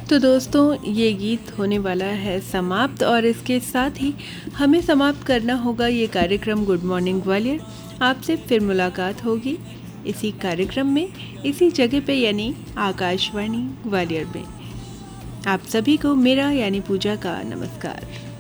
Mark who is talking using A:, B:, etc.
A: तो दोस्तों ये गीत होने वाला है समाप्त और इसके साथ ही हमें समाप्त करना होगा ये कार्यक्रम गुड मॉर्निंग ग्वालियर। आपसे फिर मुलाकात होगी इसी कार्यक्रम में, इसी जगह पे, यानी आकाशवाणी ग्वालियर में। आप सभी को मेरा यानी पूजा का नमस्कार।